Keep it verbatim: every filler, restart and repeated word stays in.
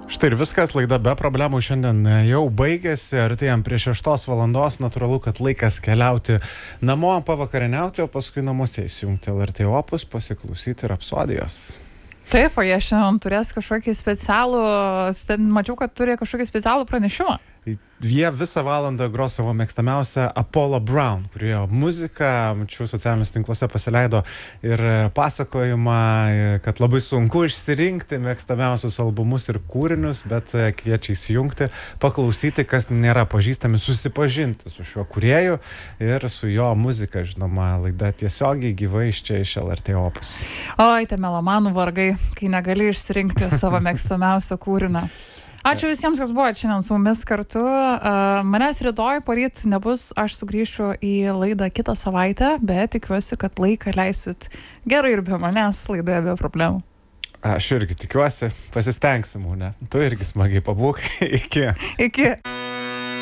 Štai ir viskas, laida be problemų šiandien jau baigėsi, artėjom prie šeštos valandos, natūralu, kad laikas keliauti namo, pavakarieniauti, o paskui namuose įsijungti L R T Opus, pasiklausyti Rapsodijos. Taip, o jie šiandien turės kažkokį specialų, mačiau, kad turi kažkokį specialų pranešimą. Jie visą valandą gros savo mėgstamiausią Apollo Brown, kurioje muzika, mačiau, socialiniuose tinkluose pasileido ir pasakojimą, kad labai sunku išsirinkti mėgstamiausius albumus ir kūrinius, bet kviečia įsijungti, paklausyti, kas nėra pažįstami, susipažinti su šiuo kūrėju ir su jo muzika, žinoma, laida tiesiogiai gyvai iš čia iš L R T Opus. Oi, te melomanų vargai, kai negali išsirinkti savo mėgstamiausią kūrinį. Ačiū visiems, kas buvo šiandien su mumis kartu. Uh, manęs rytoj poryt nebus, aš sugrįšiu į laidą kitą savaitę, bet tikiuosi, kad laiką leisit gerai ir be manęs laidoje be problemų. Aš irgi tikiuosi, pasistengsim, ne? Tu irgi smagiai pabūk. Iki. Iki.